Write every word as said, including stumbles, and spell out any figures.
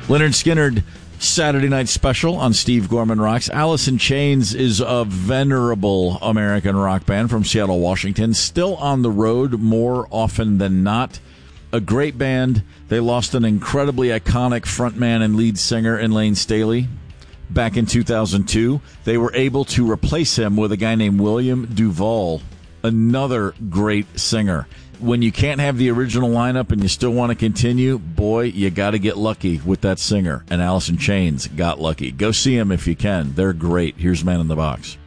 Leonard Skinner, Saturday night special on Steve Gorman Rocks. Alice in Chains is a venerable American rock band from Seattle, Washington, still on the road more often than not. A great band. They lost an incredibly iconic frontman and lead singer in Lane Staley back in two thousand two. They were able to replace him with a guy named William Duvall, another great singer. When you can't have the original lineup and you still want to continue, boy, you got to get lucky with that singer. And Alice in Chains got lucky. Go see them if you can. They're great. Here's Man in the Box.